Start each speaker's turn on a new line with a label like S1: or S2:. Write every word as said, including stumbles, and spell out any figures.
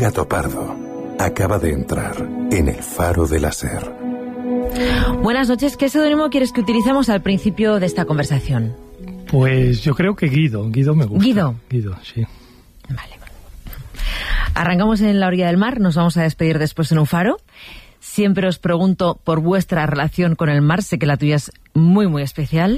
S1: Gato Pardo acaba de entrar en el faro de la SER.
S2: Buenas noches. ¿Qué seudónimo quieres que utilicemos al principio de esta conversación?
S3: Pues yo creo que Guido. Guido me gusta.
S2: ¿Guido?
S3: Guido, sí.
S2: Vale. Arrancamos en la orilla del mar. Nos vamos a despedir después en un faro. Siempre os pregunto por vuestra relación con el mar. Sé que la tuya es muy, muy especial.